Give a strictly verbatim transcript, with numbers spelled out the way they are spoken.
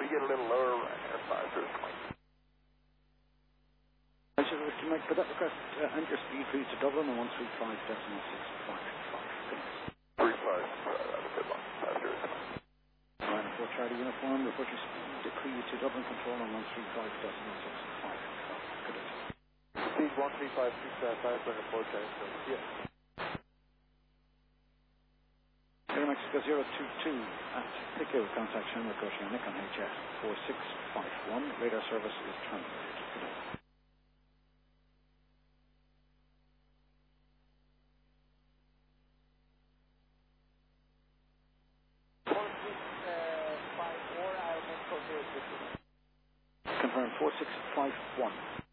you get a little lower right here, five thirty. I should wish to make for that request uh, and your speed please to Dublin on one three five decimal six five five. three five, uh, that's a good one. five thirty. Ryan four Charlie Uniform, report your speed decree to Dublin Control on one three five decimal six five five. Good day. Speed one three five six five five, four Charlie. Yeah. Air Mexico zero two two at Pico, contact Shamrock Oceanic on H F four six five one. Radar service is terminated. Good day. four six five four, I'll make code here. Confirm four six five one.